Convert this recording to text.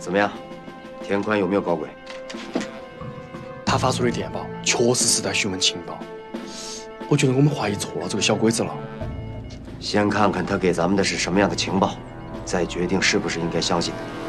怎么样？田宽有没有搞鬼？ 他发出的电报确实是在询问情报。我觉得我们怀疑错了这个小鬼子了。 先看看他给咱们的是什么样的情报，再决定是不是应该相信他。